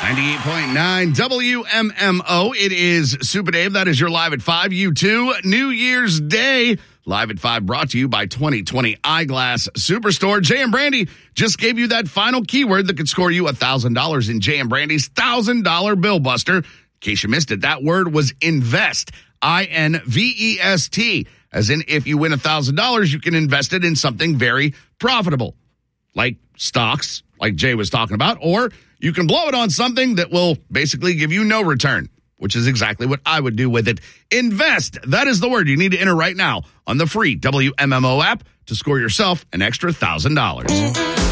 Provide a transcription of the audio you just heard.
98.9 WMMO. It is Super Dave. That is your Live at 5 U2 New Year's Day. Live at 5 brought to you by 2020 Eyeglass Superstore. Jay and Brandy just gave you that final keyword that could score you $1,000 in Jay and Brandy's $1,000 Bill Buster. In case you missed it, that word was invest. INVEST. As in, if you win $1,000, you can invest it in something very profitable, like stocks, like Jay was talking about, or you can blow it on something that will basically give you no return, which is exactly what I would do with it. Invest. That is the word you need to enter right now on the free WMMO app to score yourself an extra $1,000.